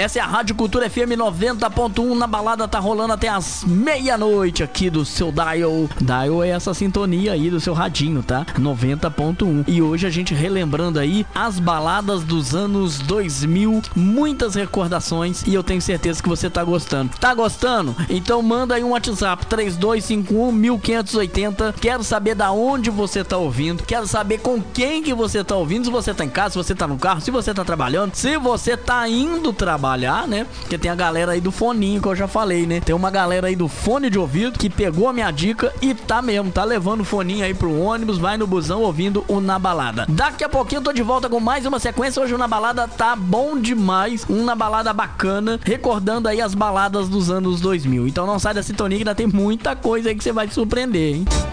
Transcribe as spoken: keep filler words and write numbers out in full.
Essa é a Rádio Cultura F M noventa ponto um. Na balada tá rolando até as meia-noite aqui do seu dial. Dial é essa sintonia aí do seu radinho, tá? noventa ponto um. E hoje a gente relembrando aí as baladas dos anos dois mil. Muitas recordações e eu tenho certeza que você tá gostando. Tá gostando? Então manda aí um WhatsApp três dois cinco um, um cinco oito zero. Quero saber da onde você tá ouvindo. Quero saber com quem que você tá ouvindo. Se você tá em casa, se você tá no carro, se você tá trabalhando, se você tá indo trabalhar, né? Porque tem a galera aí do foninho que eu já falei, né? Tem uma galera aí do fone de ouvido que pegou a minha dica e tá mesmo, tá levando o foninho aí pro ônibus, vai no busão ouvindo o Na Balada. Daqui a pouquinho eu tô de volta com mais uma sequência. Hoje o Na Balada tá bom demais, um Na Balada bacana, recordando aí as baladas dos anos dois mil. Então não sai da sintonia que ainda tem muita coisa aí que você vai te surpreender, hein?